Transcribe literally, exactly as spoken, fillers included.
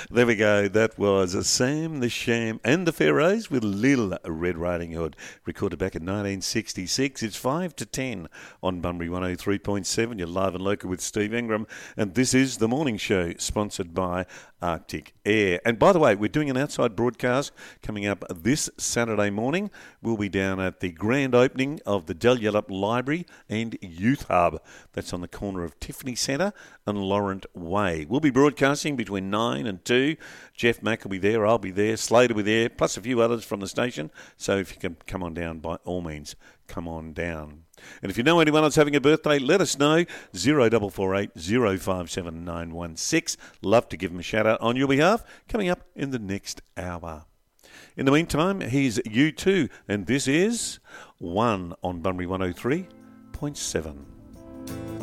There we go. That was Sam the Sham and the Pharaohs with Lil Red Riding Hood, recorded back in nineteen sixty-six. It's five to ten on Bunbury one oh three point seven. You're live and local with Steve Ingram, and this is The Morning Show, sponsored by Arctic Air. And by the way, we're doing an outside broadcast coming up this Saturday morning. We'll be down at the grand opening of the Dalyalup Library and Youth Hub. That's on the corner of Tiffany Centre and Laurent Way. We'll be broadcasting between nine and two. Jeff Mack will be there, I'll be there, Slater will be there, plus a few others from the station. So if you can come on down, by all means, come on down. And if you know anyone else having a birthday, let us know. zero four four eight, zero five seven nine one six. Love to give them a shout out on your behalf, coming up in the next hour. In the meantime, here's U two, and this is One on Bunbury one oh three point seven.